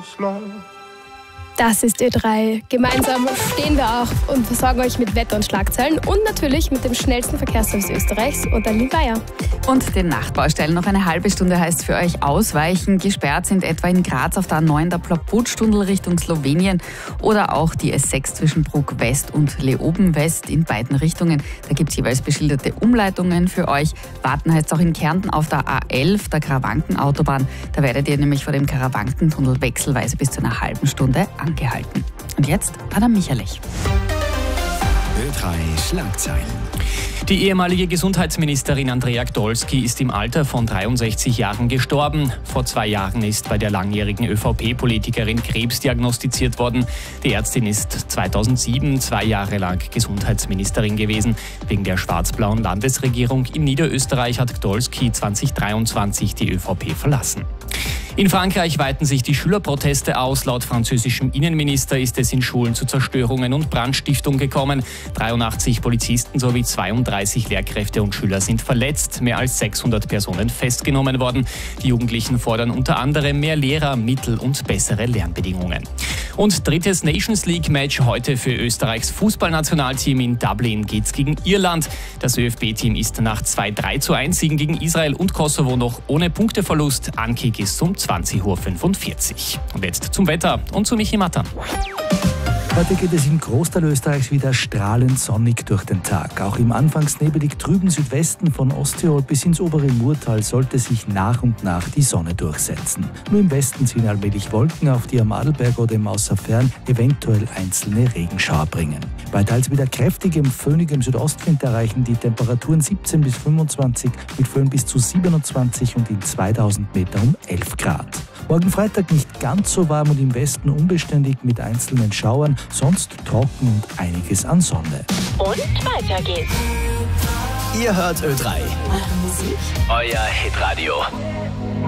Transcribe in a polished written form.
Das ist Ö3. Gemeinsam stehen wir auch und versorgen euch mit Wetter und Schlagzeilen und natürlich mit dem schnellsten Verkehrsservice Österreichs und Aline Bayer. Und den Nachtbaustellen noch eine halbe Stunde heißt für euch ausweichen. Gesperrt sind etwa in Graz auf der A9 der Plaputstundel Richtung Slowenien oder auch die S6 zwischen Bruck West und Leoben West in beiden Richtungen. Da gibt es jeweils beschilderte Umleitungen für euch. Warten heißt es auch in Kärnten auf der A11, der Karawankenautobahn. Da werdet ihr nämlich vor dem Karawankentunnel wechselweise bis zu einer halben Stunde angehalten. Und jetzt Adam Michalich. Ö3 Schlagzeilen. Die ehemalige Gesundheitsministerin Andrea Gdolski ist im Alter von 63 Jahren gestorben. Vor 2 Jahren ist bei der langjährigen ÖVP-Politikerin Krebs diagnostiziert worden. Die Ärztin ist 2007 2 Jahre lang Gesundheitsministerin gewesen. Wegen der schwarz-blauen Landesregierung in Niederösterreich hat Gdolski 2023 die ÖVP verlassen. In Frankreich weiten sich die Schülerproteste aus. Laut französischem Innenminister ist es in Schulen zu Zerstörungen und Brandstiftung gekommen. 83 Polizisten sowie 32 Lehrkräfte und Schüler sind verletzt. Mehr als 600 Personen festgenommen worden. Die Jugendlichen fordern unter anderem mehr Lehrer, Mittel und bessere Lernbedingungen. Und drittes Nations League-Match heute für Österreichs Fußballnationalteam. In Dublin geht's gegen Irland. Das ÖFB-Team ist nach 2-3-1 Siegen gegen Israel und Kosovo noch ohne Punkteverlust. Ankick ist um 20:45 Uhr. Und jetzt zum Wetter und zu Michi Matter. Heute geht es im Großteil Österreichs wieder strahlend sonnig durch den Tag. Auch im anfangs nebelig trüben Südwesten von Osttirol bis ins obere Murtal sollte sich nach und nach die Sonne durchsetzen. Nur im Westen ziehen allmählich Wolken auf, die am Adelberg oder im Außerfern eventuell einzelne Regenschauer bringen. Bei teils wieder kräftigem, föhnigem Südostwind erreichen die Temperaturen 17 bis 25, mit Föhn bis zu 27 und in 2000 Meter um 11 Grad. Morgen Freitag nicht ganz so warm und im Westen unbeständig mit einzelnen Schauern, sonst trocken und einiges an Sonne. Und weiter geht's. Ihr hört Ö3. Eure Musik. Euer Hitradio.